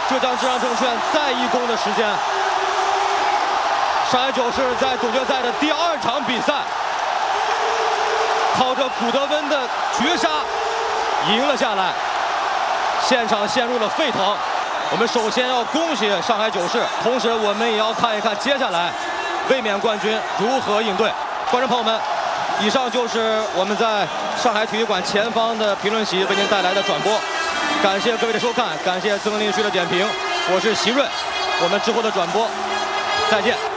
浙江智商证券再一攻的时间。上海九世在总决赛的第2场比赛，靠着古德温的绝杀赢了下来，现场陷入了沸腾。我们首先要恭喜上海九世，同时我们也要看一看接下来卫冕冠军如何应对。观众朋友们，以上就是我们在上海体育馆前方的评论席为您带来的转播，感谢各位的收看，感谢曾林旭的点评，我是席润，我们之后的转播再见。